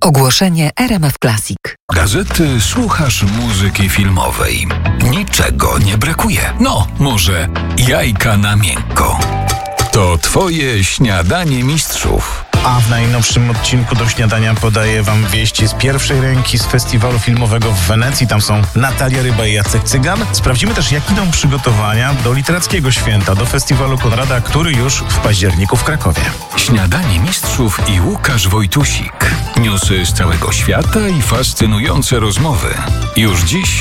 Ogłoszenie RMF Classic. Gazety słuchasz muzyki filmowej. Niczego nie brakuje. No, może jajka na miękko. To twoje śniadanie mistrzów. A w najnowszym odcinku do śniadania podaję wam wieści z pierwszej ręki z festiwalu filmowego w Wenecji. Tam są Natalia Ryba i Jacek Cygan. Sprawdzimy też, jak idą przygotowania do literackiego święta, do festiwalu Konrada, który już w październiku w Krakowie. Śniadanie mistrzów i Łukasz Wojtusik. Newsy z całego świata i fascynujące rozmowy. Już dziś